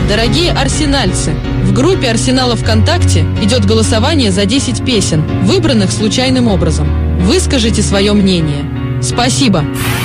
Дорогие арсенальцы, в группе Арсенала ВКонтакте идет голосование за 10 песен, выбранных случайным образом. Выскажите свое мнение. Спасибо!